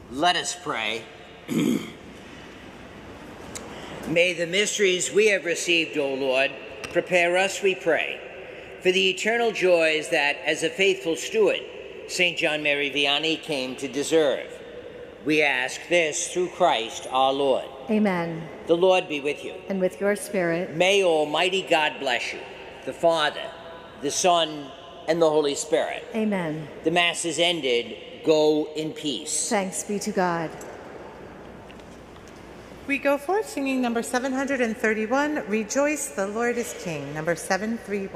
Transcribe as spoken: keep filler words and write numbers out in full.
Let us pray. May the mysteries we have received, O Lord, prepare us, we pray, for the eternal joys that, as a faithful steward, Saint John Mary Vianney came to deserve. We ask this through Christ our Lord. Amen. The Lord be with you. And with your spirit. May Almighty God bless you, the Father, the Son, and the Holy Spirit. Amen. The Mass is ended. Go in peace. Thanks be to God. We go forth singing number seven hundred thirty-one, Rejoice, the Lord is King, number seven thirty-one.